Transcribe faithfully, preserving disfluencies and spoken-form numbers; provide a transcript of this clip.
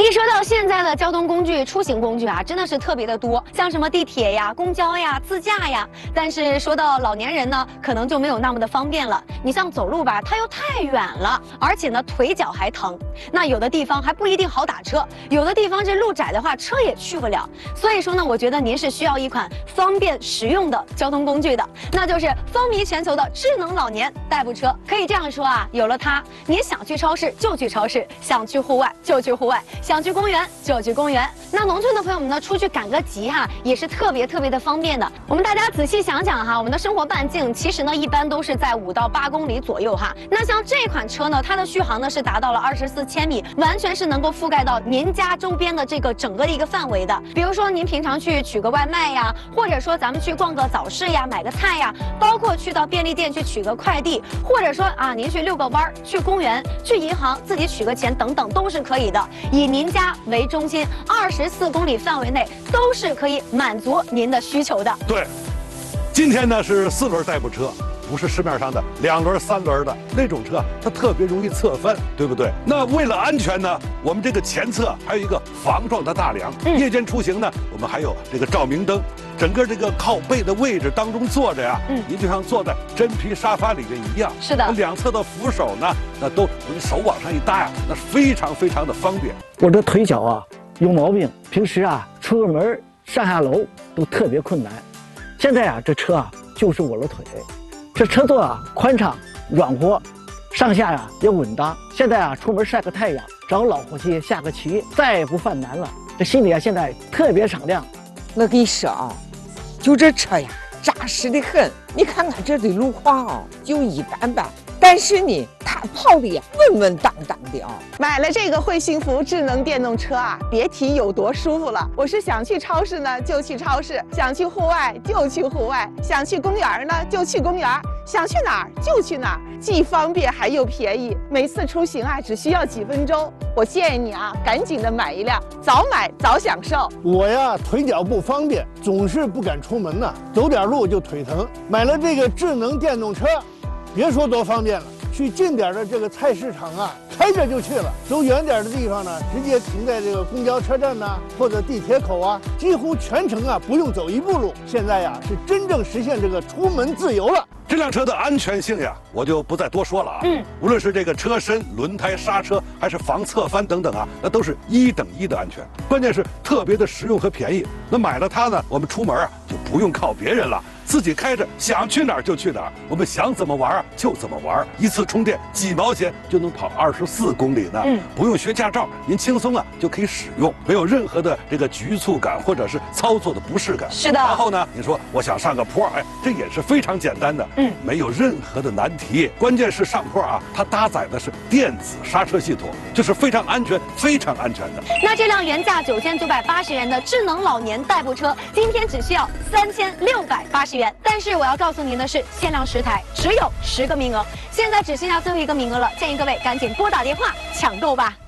一说到现在的交通工具、出行工具啊，真的是特别的多，像什么地铁呀、公交呀、自驾呀。但是说到老年人呢，可能就没有那么的方便了。你像走路吧，它又太远了，而且呢腿脚还疼。那有的地方还不一定好打车，有的地方这路窄的话，车也去不了。所以说呢，我觉得您是需要一款方便实用的交通工具的，那就是风靡全球的智能老年代步车。可以这样说啊，有了它，您想去超市就去超市，想去户外就去户外。 想去公园就去公园，那农村的朋友们呢，出去赶个集哈，也是特别特别的方便的。我们大家仔细想想哈，我们的生活半径其实呢，一般都是在五到八公里左右哈。那像这款车呢，它的续航呢是达到了二十四千米，完全是能够覆盖到您家周边的这个整个的一个范围的。比如说您平常去取个外卖呀，或者说咱们去逛个早市呀，买个菜呀，包括去到便利店去取个快递，或者说啊，您去遛个弯儿，去公园，去银行自己取个钱等等，都是可以的。以您家为中心，二十四公里范围内都是可以满足您的需求的。 对，今天呢是四轮代步车，不是市面上的两轮、三轮的那种车，它特别容易侧翻，对不对？那为了安全呢，我们这个前侧还有一个防撞的大梁。嗯、夜间出行呢，我们还有这个照明灯。 整个这个靠背的位置当中坐着呀，嗯，您就像坐在真皮沙发里面一样。 是的， 两侧的扶手呢，那都你手往上一搭呀，那非常非常的方便。 我这腿脚啊有毛病，平时啊出个门上下楼都特别困难。现在啊这车啊就是我的腿，这车座啊宽敞软和，上下呀、啊、也稳当。现在啊出门晒个太阳，找老伙计下个棋，再也不犯难了。这心里啊现在特别敞亮。 我跟你说啊。 就这车呀，扎实的很。你看看这的路况啊，就一般般。但是呢，它跑的呀稳稳当当的啊。 买了这个会幸福智能电动车啊，别提有多舒服了。我是想去超市呢就去超市，想去户外就去户外，想去公园呢就去公园，想去哪儿就去哪儿，既方便还又便宜。每次出行啊只需要几分钟。我建议你啊，赶紧的买一辆，早买早享受。 我呀腿脚不方便，总是不敢出门呐、啊，走点路就腿疼。买了这个智能电动车，别说多方便了。 去近点的这个菜市场啊，开着就去了；走远点的地方呢，直接停在这个公交车站呐、啊，或者地铁口啊，几乎全程啊不用走一步路。现在呀，是真正实现这个出门自由了。 这辆车的安全性呀，我就不再多说了啊。嗯，无论是这个车身、轮胎、刹车，还是防侧翻等等啊，那都是一等一的安全。关键是特别的实用和便宜。那买了它呢，我们出门啊就不用靠别人了。 自己开着，想去哪儿就去哪儿。我们想怎么玩啊，就怎么玩。一次充电几毛钱就能跑二十四公里呢。嗯，不用学驾照，您轻松啊就可以使用，没有任何的这个局促感或者是操作的不适感。 是的。 然后呢，你说我想上个坡，哎，这也是非常简单的。嗯，没有任何的难题。关键是上坡啊，它搭载的是电子刹车系统，就是非常安全、非常安全的。 那这辆原价九千九百八十元的智能老年代步车，今天只需要三千六百八十。 元，但是我要告诉您的是，限量十台，只有十个名额，现在只剩下最后一个名额了，建议各位赶紧拨打电话抢购吧。